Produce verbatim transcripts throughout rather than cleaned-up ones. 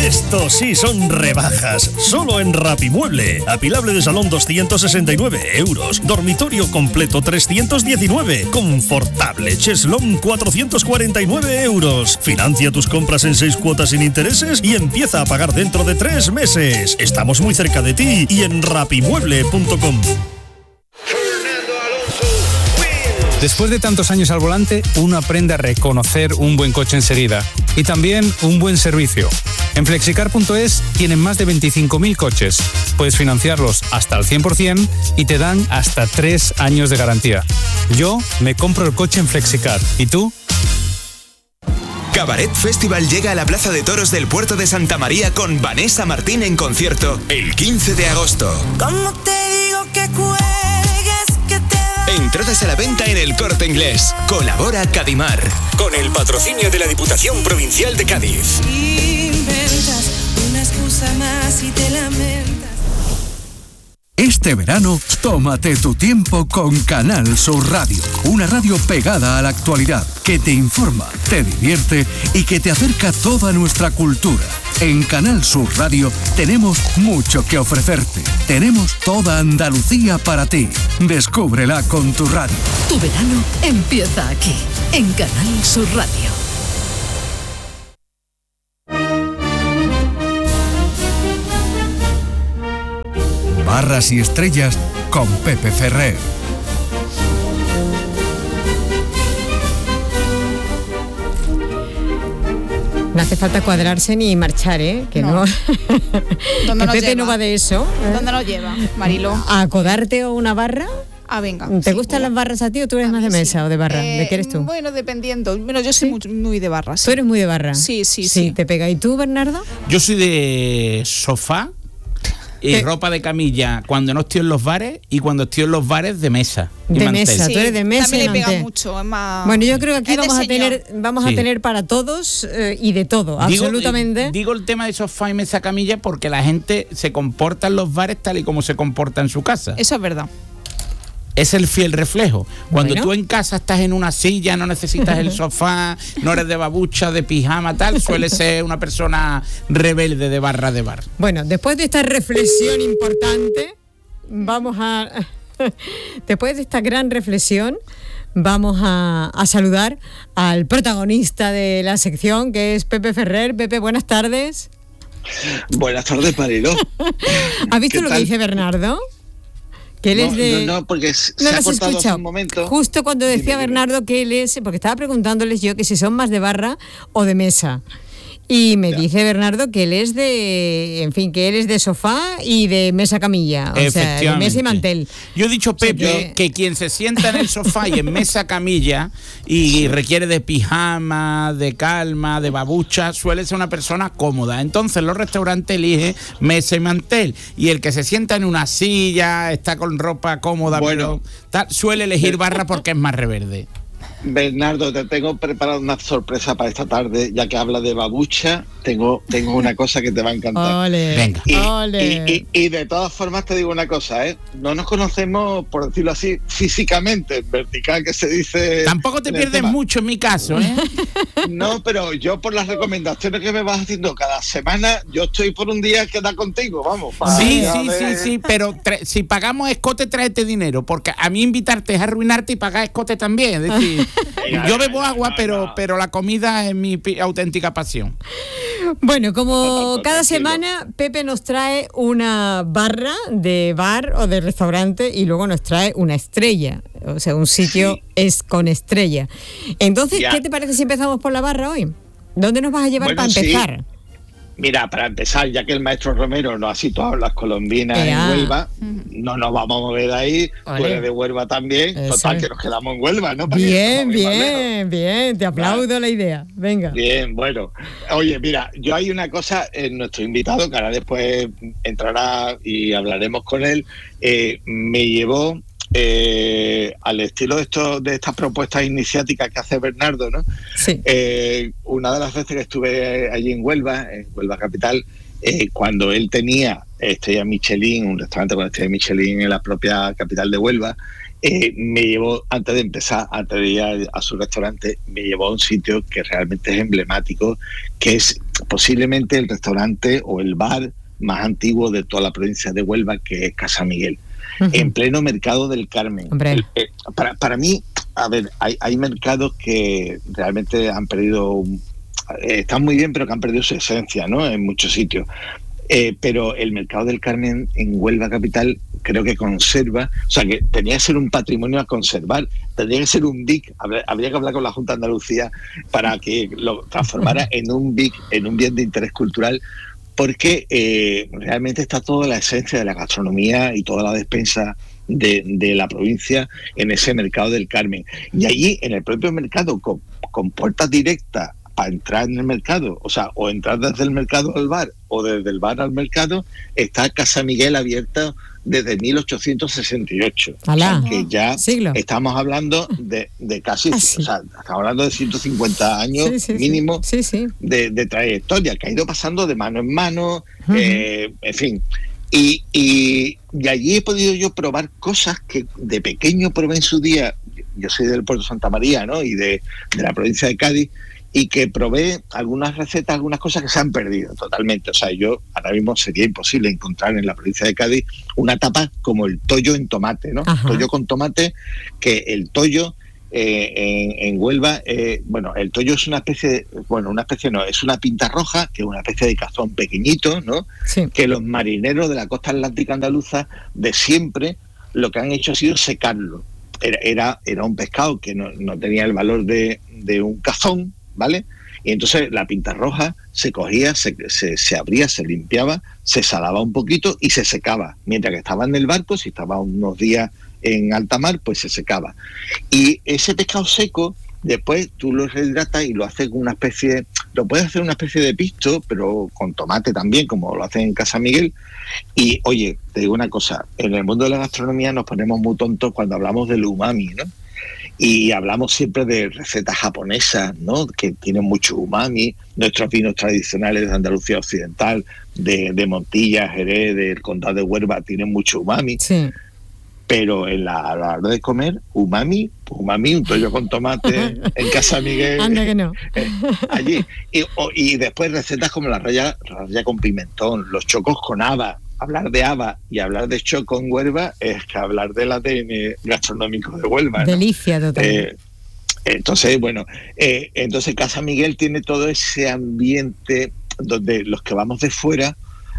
Esto sí son rebajas, solo en Rapimueble. Apilable de salón doscientos sesenta y nueve euros, dormitorio completo trescientos diecinueve, confortable cheslón cuatrocientos cuarenta y nueve euros. Financia tus compras en seis cuotas sin intereses y empieza a pagar dentro de tres meses. Estamos muy cerca de ti y en rapimueble punto com. Después de tantos años al volante, uno aprende a reconocer un buen coche enseguida y también un buen servicio. En flexicar punto es tienen más de veinticinco mil coches. Puedes financiarlos hasta el cien por ciento y te dan hasta tres años de garantía. Yo me compro el coche en Flexicar. ¿Y tú? Cabaret Festival llega a la Plaza de Toros del Puerto de Santa María con Vanessa Martín en concierto el quince de agosto. ¿Cómo te digo que cuelgues, que te va? Entradas a la venta en El Corte Inglés. Colabora Cadimar. Con el patrocinio de la Diputación Provincial de Cádiz. Inventas una excusa más y te lamentas. Este verano, tómate tu tiempo con Canal Sur Radio, una radio pegada a la actualidad, que te informa, te divierte y que te acerca toda nuestra cultura. En Canal Sur Radio tenemos mucho que ofrecerte. Tenemos toda Andalucía para ti. Descúbrela con tu radio. Tu verano empieza aquí, en Canal Sur Radio. Barras y estrellas con Pepe Ferrer. No hace falta cuadrarse ni marchar, ¿eh? Que no. no. ¿Dónde que Pepe lleva? no va de eso. ¿Dónde nos lleva, Marilo? ¿A acodarte o una barra? Ah, venga. ¿Te sí, gustan bueno. las barras a ti o tú eres más de mesa sí. o de barra? Eh, ¿De qué eres tú? Bueno, dependiendo. Bueno, yo soy ¿Sí? muy, muy de barra. Sí. ¿Tú eres muy de barra? Sí, sí, sí. Sí, te pega. ¿Y tú, Bernardo? Yo soy de sofá y ¿Qué? ropa de camilla cuando no estoy en los bares y cuando estoy en los bares de mesa. De mantel. mesa, Sí, tú eres de mesa. También le y pega mucho, es más. Bueno, yo creo que aquí es vamos a señor. tener vamos Sí. a tener para todos eh, y de todo, Digo, absolutamente. eh, Digo el tema de sofá y mesa camilla porque la gente se comporta en los bares tal y como se comporta en su casa. Eso es verdad. Es el fiel reflejo. Cuando Bueno. tú en casa estás en una silla, no necesitas el sofá, no eres de babucha, de pijama, tal, suele ser una persona rebelde de barra de bar. Bueno, después de esta reflexión importante, vamos a... después de esta gran reflexión, vamos a, a saludar al protagonista de la sección, que es Pepe Ferrer. Pepe, buenas tardes. Buenas tardes, Marilo. ¿Has visto lo tal? que dice Bernardo? Que él no, es de... no, no, porque se no ha lo has cortado hace escuchado. un momento. Justo cuando decía Dime, dime. Bernardo que él es... Porque estaba preguntándoles yo que si son más de barra o de mesa. Y me Ya. dice Bernardo que él es de... En fin, que él es de sofá y de mesa camilla. O sea, de mesa y mantel. Yo he dicho, Pepe, O sea que- que quien se sienta en el sofá y en mesa camilla y requiere de pijama, de calma, de babucha, suele ser una persona cómoda. Entonces los restaurantes eligen mesa y mantel. Y el que se sienta en una silla, está con ropa cómoda, Bueno. pero tal, suele elegir barra porque es más reverde. Bernardo, te tengo preparado una sorpresa para esta tarde, ya que habla de babucha, tengo, tengo una cosa que te va a encantar. Ole, Venga. Y, ole. y- y- y de todas formas te digo una cosa, ¿eh? No nos conocemos, por decirlo así, físicamente, en vertical, que se dice... Tampoco te en el pierdes tema. mucho en mi caso, ¿eh? No, pero yo por las recomendaciones que me vas haciendo cada semana, yo estoy por un día que da contigo, vamos. para Sí, a sí, sí, ver- sí, pero tra- si pagamos escote, tráete dinero, porque a mí invitarte es arruinarte y pagar escote también. Es decir, Venga, yo venga, bebo agua, no, pero, no. pero la comida es mi pi- auténtica pasión. Bueno, como Tranquilo. cada semana, Pepe nos trae una barra de bar o de restaurante y luego nos trae una estrella, o sea, un sitio Sí. es con estrella. Entonces, Ya. ¿qué te parece si empezamos por la barra hoy? ¿Dónde nos vas a llevar Bueno, para sí. empezar? Mira, para empezar, ya que el maestro Romero nos ha situado las colombinas Ea. en Huelva, no nos vamos a mover de ahí, Vale. tú eres de Huelva también, Eso total, es. que nos quedamos en Huelva, ¿no? Para que Bien, no vamos más lejos. bien, bien, te aplaudo la idea. Venga. Bien, bueno. Oye, mira, yo hay una cosa, eh, nuestro invitado, que ahora después entrará y hablaremos con él, eh, me llevó eh, al estilo de, estos, de estas propuestas iniciáticas que hace Bernardo, ¿no? Sí. Eh, una de las veces que estuve allí en Huelva, en Huelva Capital, eh, cuando él tenía estrella Michelin, un restaurante con estrella Michelin en la propia capital de Huelva, eh, me llevó, antes de empezar, antes de ir a, a su restaurante, me llevó a un sitio que realmente es emblemático, que es posiblemente el restaurante o el bar más antiguo de toda la provincia de Huelva, que es Casa Miguel, uh-huh. en pleno mercado del Carmen. Eh, eh, para, para mí, a ver, hay, hay mercados que realmente han perdido, eh, están muy bien, pero que han perdido su esencia, ¿no? En muchos sitios. Eh, pero el mercado del Carmen en Huelva capital creo que conserva, o sea que tenía que ser un patrimonio a conservar, tendría que ser un B I C, habría, habría que hablar con la Junta de Andalucía para que lo transformara en un B I C, en un bien de interés cultural, porque eh, realmente está toda la esencia de la gastronomía y toda la despensa de, de la provincia en ese mercado del Carmen. Y allí, en el propio mercado, con, con puertas directas para entrar en el mercado, o sea, o entrar desde el mercado al bar, o desde el bar al mercado, está Casa Miguel abierta desde mil ochocientos sesenta y ocho. Alá, o sea, que ya siglo. Estamos hablando de, de casi, ah, sí. o sea, estamos hablando de ciento cincuenta años sí, sí, mínimo sí. Sí, sí. De, de trayectoria, que ha ido pasando de mano en mano, uh-huh. eh, en fin. Y, y, y allí he podido yo probar cosas que de pequeño probé en su día. Yo soy del puerto de Santa María, ¿no? Y de, de la provincia de Cádiz, y que probé algunas recetas, algunas cosas que se han perdido totalmente. O sea, yo ahora mismo sería imposible encontrar en la provincia de Cádiz una tapa como el tollo en tomate, ¿no? Ajá. Tollo con tomate, que el tollo eh, en, en Huelva, eh, bueno, el tollo es una especie, de, bueno, una especie no, es una pinta roja, que es una especie de cazón pequeñito, ¿no? Sí. Que los marineros de la costa atlántica andaluza de siempre lo que han hecho ha sido secarlo. Era, era, era un pescado que no, no tenía el valor de, de un cazón, ¿vale? Y entonces la pinta roja se cogía, se, se, se abría, se limpiaba, se salaba un poquito y se secaba. Mientras que estaba en el barco, si estaba unos días en alta mar, pues se secaba. Y ese pescado seco, después tú lo rehidratas y lo haces con una especie, lo puedes hacer una especie de pisto, pero con tomate también, como lo hacen en Casa Miguel. Y oye, te digo una cosa, en el mundo de la gastronomía nos ponemos muy tontos cuando hablamos del umami, ¿no? Y hablamos siempre de recetas japonesas, ¿no? Que tienen mucho umami, nuestros vinos tradicionales de Andalucía Occidental, de, de Montilla, Jerez, del Condado de Huelva, tienen mucho umami. Sí. Pero en la, a la hora de comer, umami, umami, un tollo con tomate en Casa Miguel. Anda que no. Eh, allí. Y, o, y después recetas como la raya, raya con pimentón, los chocos con haba. Hablar de haba y hablar de choco en Huelva es que hablar del A D N gastronómico de Huelva, ¿no? Delicia total. Eh, entonces, bueno, eh, entonces Casa Miguel tiene todo ese ambiente donde los que vamos de fuera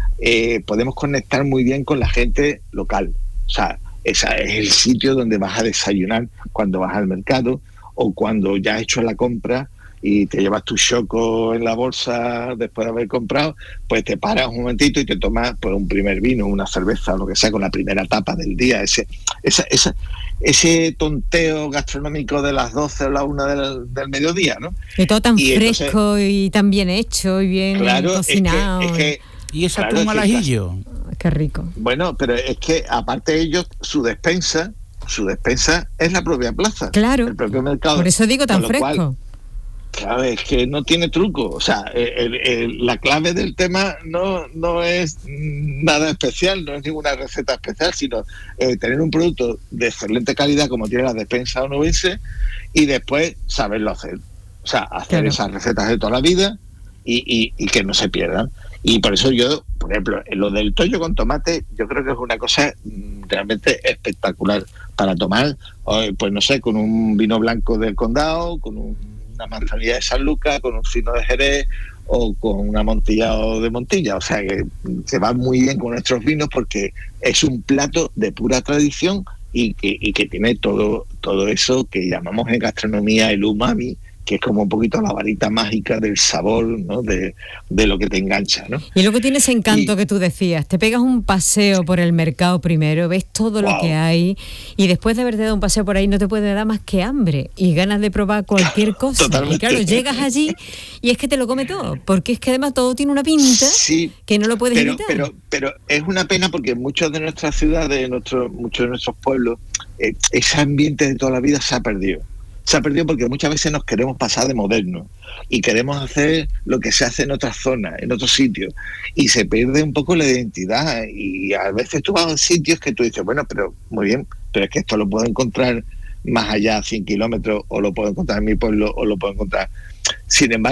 eh, podemos conectar muy bien con la gente local. O sea, ese es el sitio donde vas a desayunar cuando vas al mercado o cuando ya has hecho la compra y te llevas tu choco en la bolsa después de haber comprado, pues te paras un momentito y te tomas pues un primer vino, una cerveza o lo que sea, con la primera tapa del día. Ese esa, esa, ese tonteo gastronómico de las doce o la una del, del mediodía, ¿no? Y todo tan y fresco entonces, y tan bien hecho y bien claro, cocinado. Es que, es que, y esa claro, pluma al ajillo. Qué rico. Bueno, pero es que aparte de ellos, su despensa, su despensa es la propia plaza. Claro. El propio mercado. Por eso digo tan fresco. Cual, claro, es que no tiene truco. O sea, el, el, la clave del tema no, no es nada especial, no es ninguna receta especial, sino eh, tener un producto de excelente calidad como tiene la despensa onubense y después saberlo hacer. O sea, hacer claro. esas recetas de toda la vida y, y, y que no se pierdan. Y por eso yo, por ejemplo, en lo del tollo con tomate, yo creo que es una cosa realmente espectacular para tomar, pues no sé, con un vino blanco del Condado, con un una manzanilla de San Lucas, con un fino de Jerez o con un amontillado de Montilla. O sea que se va muy bien con nuestros vinos porque es un plato de pura tradición y que, y que tiene todo, todo eso que llamamos en gastronomía el umami, que es como un poquito la varita mágica del sabor, ¿no? de, de lo que te engancha, ¿no? Y luego tienes encanto y, que tú decías, te pegas un paseo por el mercado primero, ves todo wow. lo que hay y después de haberte dado un paseo por ahí no te puede dar más que hambre y ganas de probar cualquier cosa. Totalmente. Y claro, llegas allí y es que te lo come todo, porque es que además todo tiene una pinta sí, que no lo puedes pero, evitar. Pero, pero es una pena porque muchas de nuestras ciudades, nuestro, muchos de nuestros pueblos, eh, ese ambiente de toda la vida se ha perdido. Se ha perdido porque muchas veces nos queremos pasar de moderno y queremos hacer lo que se hace en otras zonas, en otros sitios, y se pierde un poco la identidad y a veces tú vas a sitios que tú dices, bueno, pero muy bien, pero es que esto lo puedo encontrar más allá, cien kilómetros, o lo puedo encontrar en mi pueblo, o lo puedo encontrar. Sin embargo,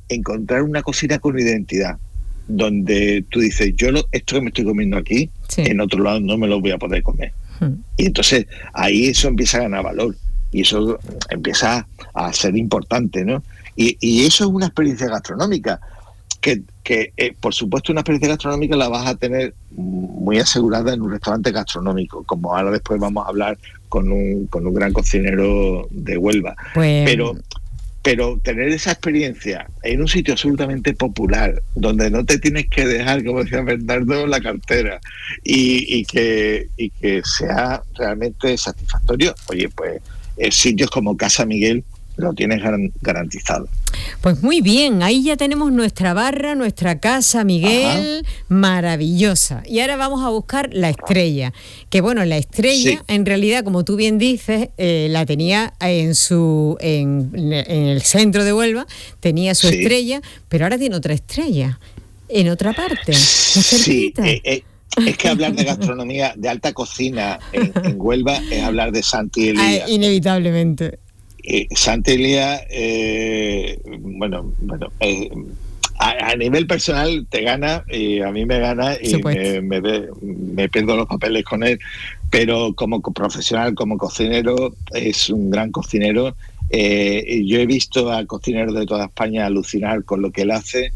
encontrar una cocina con identidad, donde tú dices, yo lo, esto que me estoy comiendo aquí, sí. en otro lado no me lo voy a poder comer. Hmm. Y entonces ahí eso empieza a ganar valor y eso empieza a ser importante, ¿no? Y, y eso es una experiencia gastronómica, que, que eh, por supuesto una experiencia gastronómica la vas a tener muy asegurada en un restaurante gastronómico, como ahora después vamos a hablar con un, con un gran cocinero de Huelva. Pues... Pero... Pero tener esa experiencia en un sitio absolutamente popular, donde no te tienes que dejar, como decía Bernardo, la cartera, y, y, que, y que sea realmente satisfactorio, oye, pues eh, sitios como Casa Miguel lo tienes garantizado. Pues muy bien, ahí ya tenemos nuestra barra, nuestra Casa Miguel, ajá, maravillosa. Y ahora vamos a buscar la estrella, que bueno, la estrella, sí, en realidad, como tú bien dices, eh, la tenía en su en, en el centro de Huelva, tenía su, sí, estrella, pero ahora tiene otra estrella, en otra parte, muy cerquita. Sí, eh, eh. Es que hablar de gastronomía, de alta cocina en, en Huelva es hablar de Santi Elías. Ah, inevitablemente. Eh, Santi Elías, eh, bueno, bueno eh, a, a nivel personal te gana y a mí me gana y me, me, me pierdo los papeles con él, pero como profesional, como cocinero, es un gran cocinero. Eh, yo he visto a cocineros de toda España alucinar con lo que él hace.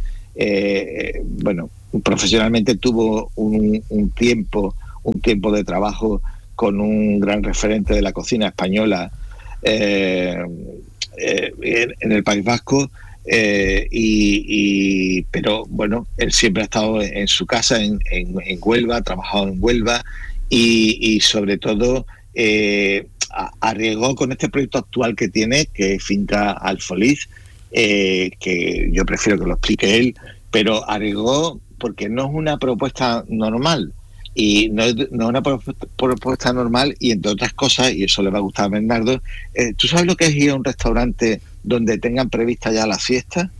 Eh, bueno, profesionalmente tuvo un, un tiempo, un tiempo de trabajo con un gran referente de la cocina española, Eh, eh, en, en el País Vasco, eh, y, y pero bueno, él siempre ha estado en, en su casa en, en, en Huelva, ha trabajado en Huelva y, y sobre todo eh, arriesgó con este proyecto actual que tiene, que es Finca Alfoliz, eh, que yo prefiero que lo explique él, pero arriesgó porque no es una propuesta normal. Y no es, no es una propuesta normal, y entre otras cosas, y eso le va a gustar a Bernardo, eh, ¿tú sabes lo que es ir a un restaurante donde tengan prevista ya la siesta?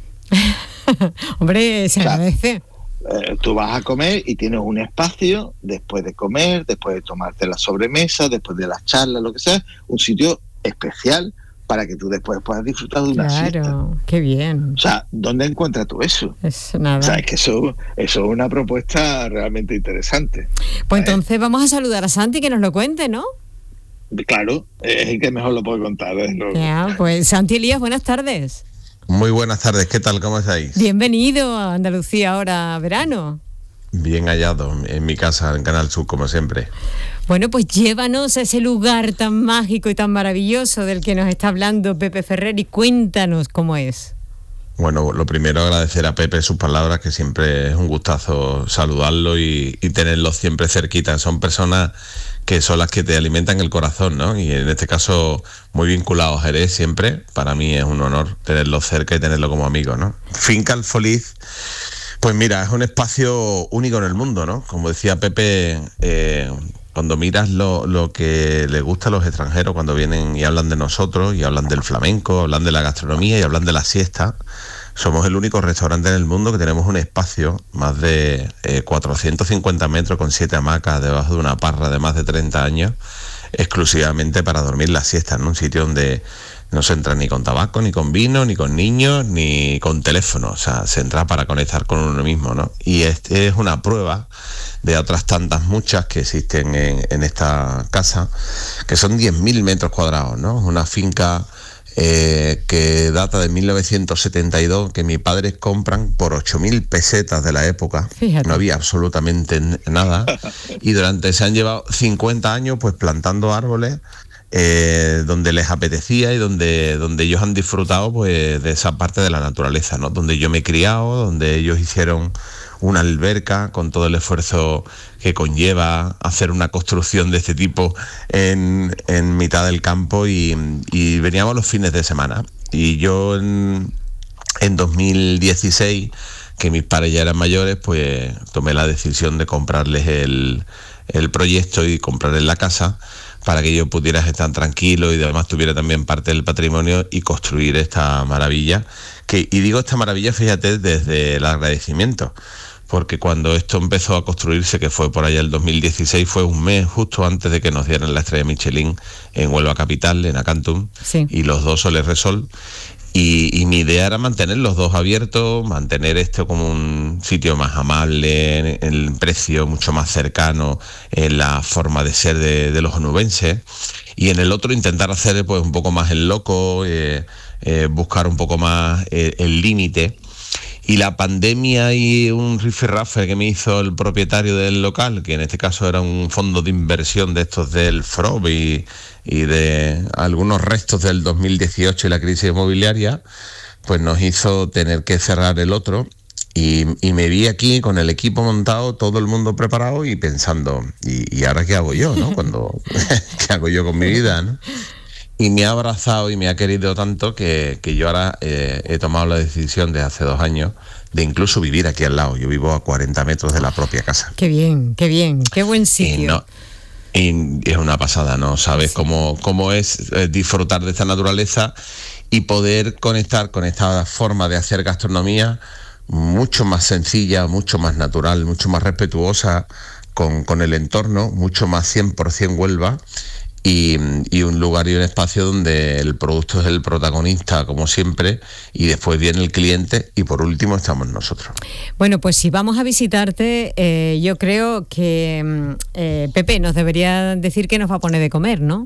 Hombre, se, o sea, agradece. Eh, tú vas a comer y tienes un espacio después de comer, después de tomarte la sobremesa, después de las charlas, lo que sea, un sitio especial para que tú después puedas disfrutar de una claro, siesta. Claro, qué bien. O sea, ¿dónde encuentras tú eso? Es nada. O sea, es que eso, eso es una propuesta realmente interesante. Pues entonces vamos a saludar a Santi, que nos lo cuente, ¿no? Claro, es el que mejor lo puede contar. ¿eh? No, ya, pues Santi Elías, buenas tardes. Muy buenas tardes, ¿qué tal? ¿Cómo estáis? Bienvenido a Andalucía ahora verano. Bien hallado, en mi casa, en Canal Sur, como siempre. Bueno, pues llévanos a ese lugar tan mágico y tan maravilloso del que nos está hablando Pepe Ferrer y cuéntanos cómo es. Bueno, lo primero agradecer a Pepe sus palabras, que siempre es un gustazo saludarlo y, y tenerlos siempre cerquita. Son personas que son las que te alimentan el corazón, ¿no? Y en este caso, muy vinculados a Jerez siempre. Para mí es un honor tenerlo cerca y tenerlo como amigo, ¿no? Finca Alfoliz, pues mira, es un espacio único en el mundo, ¿no? Como decía Pepe, eh, cuando miras lo, lo que les gusta a los extranjeros cuando vienen y hablan de nosotros, y hablan del flamenco, hablan de la gastronomía y hablan de la siesta, somos el único restaurante en el mundo que tenemos un espacio, más de eh, cuatrocientos cincuenta metros, con siete hamacas debajo de una parra de más de treinta años, exclusivamente para dormir la siesta, en un sitio donde no se entra ni con tabaco, ni con vino, ni con niños, ni con teléfono. O sea, se entra para conectar con uno mismo, ¿no? Y este es una prueba de otras tantas muchas que existen en, en esta casa, que son diez mil metros cuadrados, ¿no? Una finca eh, que data de mil novecientos setenta y dos, que mis padres compran por ocho mil pesetas de la época. Fíjate. No había absolutamente nada. Y durante, se han llevado cincuenta años pues plantando árboles, Eh, donde les apetecía y donde, donde ellos han disfrutado pues de esa parte de la naturaleza, ¿no? Donde yo me he criado, donde ellos hicieron una alberca con todo el esfuerzo que conlleva hacer una construcción de este tipo en, en mitad del campo, y, y veníamos los fines de semana. Y yo en, en dos mil dieciséis, que mis padres ya eran mayores, pues tomé la decisión de comprarles el, el proyecto y comprarles la casa, para que yo pudiera estar tranquilo y además tuviera también parte del patrimonio y construir esta maravilla. Que, y digo esta maravilla, fíjate, desde el agradecimiento, porque cuando esto empezó a construirse, que fue por allá el dos mil dieciséis, fue un mes justo antes de que nos dieran la estrella Michelin en Huelva Capital, en Acantum, sí. Y los dos Soles Resol. Y, y mi idea era mantener los dos abiertos, mantener esto como un sitio más amable, en el precio mucho más cercano, en la forma de ser de, de los onubenses, y en el otro intentar hacer pues un poco más el loco, eh, eh, buscar un poco más eh, el límite. Y la pandemia y un rifirrafe que me hizo el propietario del local, que en este caso era un fondo de inversión de estos del F R O B y, y de algunos restos del dos mil dieciocho y la crisis inmobiliaria, pues nos hizo tener que cerrar el otro. Y, y me vi aquí con el equipo montado, todo el mundo preparado y pensando, ¿y, y ahora qué hago yo, no? Cuando, ¿qué hago yo con mi vida, no? Y me ha abrazado y me ha querido tanto que, que yo ahora eh, he tomado la decisión de hace dos años de incluso vivir aquí al lado. Yo vivo a cuarenta metros de la propia casa. Qué bien, qué bien, qué buen sitio. Y, no, y es una pasada, ¿no? Sabes cómo, cómo es eh, disfrutar de esta naturaleza y poder conectar con esta forma de hacer gastronomía mucho más sencilla, mucho más natural, mucho más respetuosa con, con el entorno, mucho más cien por ciento Huelva. Y, y un lugar y un espacio donde el producto es el protagonista, como siempre, y después viene el cliente y por último estamos nosotros. Bueno, pues si vamos a visitarte, eh, yo creo que eh, Pepe nos debería decir qué nos va a poner de comer, ¿no?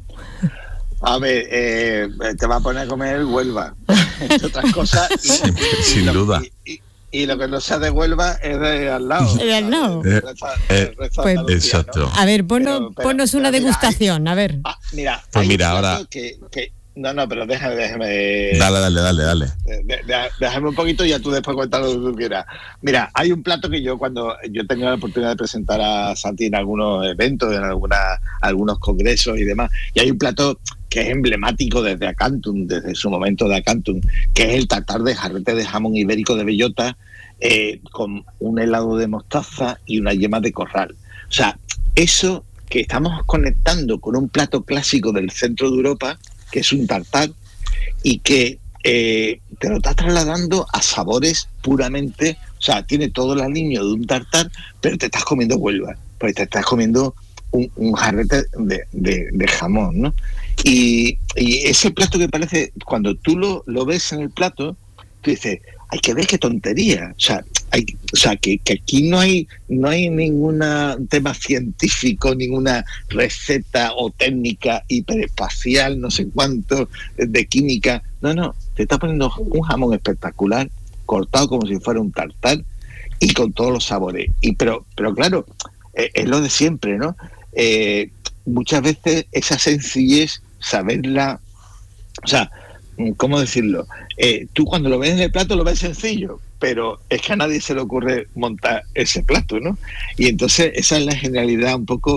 A ver, eh, te va a poner a comer Huelva, entre otras cosas. Y, sin y sin lo, duda. Y, y, y lo que no sea de Huelva es de al lado. De al lado. Eh, eh, pues, exacto. A ver, ponnos, Pero- pero- ponnos una pero mira, degustación, a ver. Ah, mira, Pues hay mira, un plato ahora- Que, que, no, no, pero déjame, déjame. Dale, dale, dale, dale. De- de- de- déjame un poquito y ya tú después cuentas lo que tú quieras. Mira, hay un plato que yo cuando yo he tenido la oportunidad de presentar a Santi en algunos eventos, en alguna, algunos congresos y demás, y hay un plato que es emblemático desde Acantum, desde su momento de Acantum, que es el tartar de jarrete de jamón ibérico de bellota eh, con un helado de mostaza y una yema de corral. O sea, eso que estamos conectando con un plato clásico del centro de Europa, que es un tartar, y que eh, te lo estás trasladando a sabores puramente, o sea, tiene todo el aliño de un tartar, pero te estás comiendo Huelva, pues te estás comiendo un, un jarrete de, de, de jamón, ¿no? Y, y ese plato que parece, cuando tú lo, lo ves en el plato, tú dices, hay que ver qué tontería, o sea, hay, o sea que, que aquí no hay no hay ningún tema científico, ninguna receta o técnica hiperespacial, no sé cuánto, de química, no, no, te está poniendo un jamón espectacular, cortado como si fuera un tartar y con todos los sabores, y pero, pero claro, eh, es lo de siempre, ¿no? Eh, muchas veces esa sencillez, saberla, o sea, ¿cómo decirlo? Eh, tú cuando lo ves en el plato lo ves sencillo, pero es que a nadie se le ocurre montar ese plato, ¿no? Y entonces esa es la genialidad un poco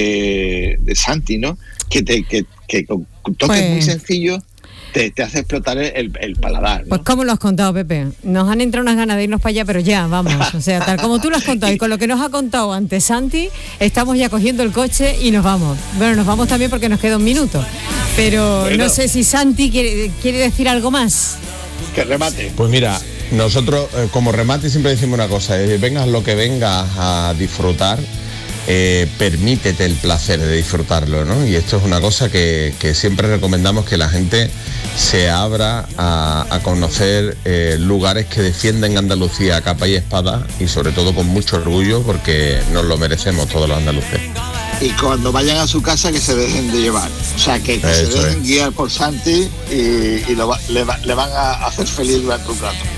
de, de Santi, ¿no? Que, te, que, que con toques Pues- muy sencillos te, te hace explotar el, el paladar, ¿no? Pues ¿cómo lo has contado, Pepe? Nos han entrado unas ganas de irnos para allá, pero ya, vamos. O sea, tal como tú lo has contado y con lo que nos ha contado antes Santi, estamos ya cogiendo el coche y nos vamos. Bueno, nos vamos también porque nos queda un minuto. Pero Bueno. no sé si Santi quiere, quiere decir algo más. Que remate. Pues mira, nosotros eh, como remate siempre decimos una cosa, eh, vengas lo que vengas a disfrutar, eh, permítete el placer de disfrutarlo, ¿no? Y esto es una cosa que, que siempre recomendamos, que la gente se abra a, a conocer eh, lugares que defienden Andalucía a capa y espada, y sobre todo con mucho orgullo, porque nos lo merecemos todos los andaluces. Y cuando vayan a su casa que se dejen de llevar, o sea, que, que se Eso dejen es. guiar por Santi y, y lo va- le, va- le van a hacer feliz durante un rato.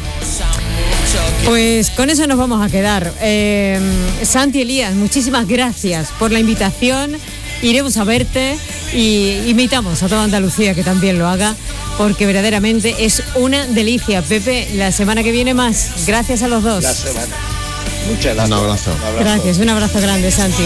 Pues con eso nos vamos a quedar. Eh, Santi, Elías, muchísimas gracias por la invitación. Iremos a verte y invitamos a toda Andalucía que también lo haga, porque verdaderamente es una delicia. Pepe, la semana que viene más. Gracias a los dos. La semana. Muchas gracias. Un abrazo. Un abrazo. Gracias, un abrazo grande, Santi.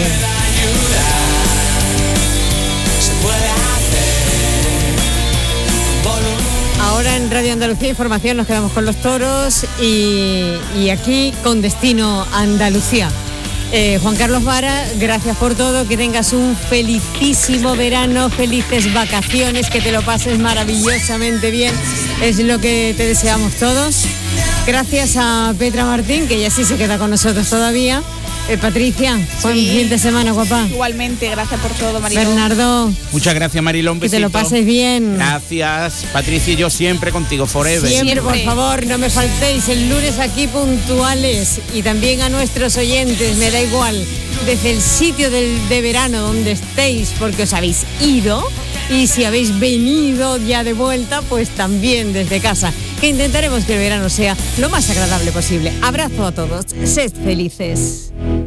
Ahora en Radio Andalucía Información nos quedamos con los toros y, y aquí con destino Andalucía. Eh, Juan Carlos Vara, gracias por todo, que tengas un felicísimo verano, felices vacaciones, que te lo pases maravillosamente bien, es lo que te deseamos todos. Gracias a Petra Martín, que ya sí se queda con nosotros todavía. Eh, Patricia, buen Sí. fin de semana, guapa. Igualmente, gracias por todo, Mariló. Bernardo, Muchas gracias, Mariló. Un que te besito. lo pases bien. Gracias, Patricia y yo siempre contigo, forever. Siempre, por Siempre. favor, no me faltéis el lunes aquí puntuales. Y también a nuestros oyentes, me da igual, desde el sitio del, de verano donde estéis, porque os habéis ido. Y si habéis venido ya de vuelta, pues también desde casa. Que intentaremos que el verano sea lo más agradable posible. Abrazo a todos. Sed felices.